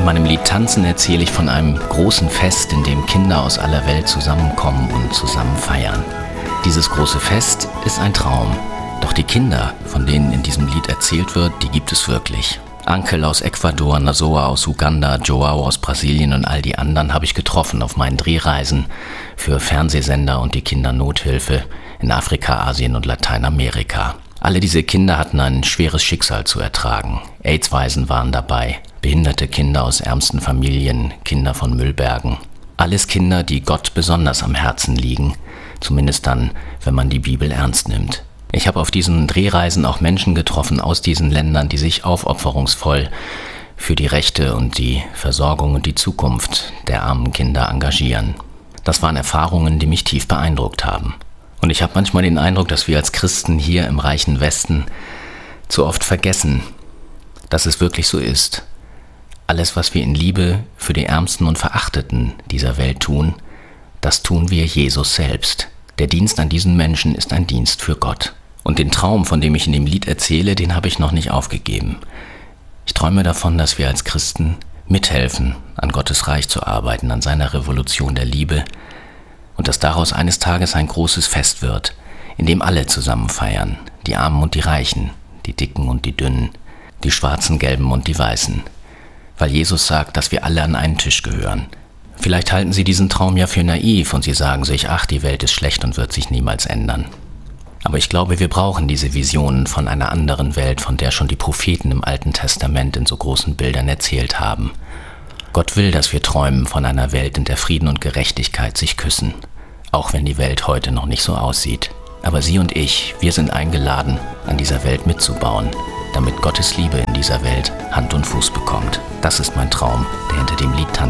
meinem Lied Tanzen erzähle ich von einem großen Fest, in dem Kinder aus aller Welt zusammenkommen und zusammen feiern. Dieses große Fest ist ein Traum. Doch die Kinder, von denen in diesem Lied erzählt wird, die gibt es wirklich. Ankel aus Ecuador, Nasoa aus Uganda, Joao aus Brasilien und all die anderen habe ich getroffen auf meinen Drehreisen für Fernsehsender und die Kindernothilfe in Afrika, Asien und Lateinamerika. Alle diese Kinder hatten ein schweres Schicksal zu ertragen. AIDS-Waisen waren dabei, behinderte Kinder aus ärmsten Familien, Kinder von Müllbergen. Alles Kinder, die Gott besonders am Herzen liegen, zumindest dann, wenn man die Bibel ernst nimmt. Ich habe auf diesen Drehreisen auch Menschen getroffen aus diesen Ländern, die sich aufopferungsvoll für die Rechte und die Versorgung und die Zukunft der armen Kinder engagieren. Das waren Erfahrungen, die mich tief beeindruckt haben. Und ich habe manchmal den Eindruck, dass wir als Christen hier im reichen Westen zu oft vergessen, dass es wirklich so ist. Alles, was wir in Liebe für die Ärmsten und Verachteten dieser Welt tun, das tun wir Jesus selbst. Der Dienst an diesen Menschen ist ein Dienst für Gott. Und den Traum, von dem ich in dem Lied erzähle, den habe ich noch nicht aufgegeben. Ich träume davon, dass wir als Christen mithelfen, an Gottes Reich zu arbeiten, an seiner Revolution der Liebe und dass daraus eines Tages ein großes Fest wird, in dem alle zusammen feiern, die Armen und die Reichen, die Dicken und die Dünnen, die Schwarzen, Gelben und die Weißen, weil Jesus sagt, dass wir alle an einen Tisch gehören. Vielleicht halten Sie diesen Traum ja für naiv und Sie sagen sich, ach, die Welt ist schlecht und wird sich niemals ändern. Aber ich glaube, wir brauchen diese Visionen von einer anderen Welt, von der schon die Propheten im Alten Testament in so großen Bildern erzählt haben. Gott will, dass wir träumen von einer Welt, in der Frieden und Gerechtigkeit sich küssen, auch wenn die Welt heute noch nicht so aussieht. Aber Sie und ich, wir sind eingeladen, an dieser Welt mitzubauen, damit Gottes Liebe in dieser Welt Hand und Fuß bekommt. Das ist mein Traum, der hinter dem Lied tanzt.